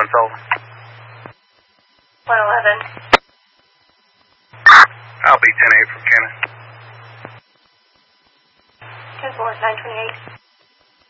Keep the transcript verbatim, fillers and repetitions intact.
eleven Soul. one eleven. I'll be ten eight from Kenna. ten four, nine twenty-eight.